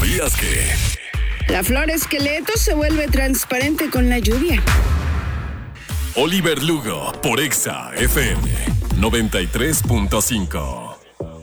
¿Sabías que? La flor esqueleto se vuelve transparente con la lluvia. Oliver Lugo, por Exa FM 93.5.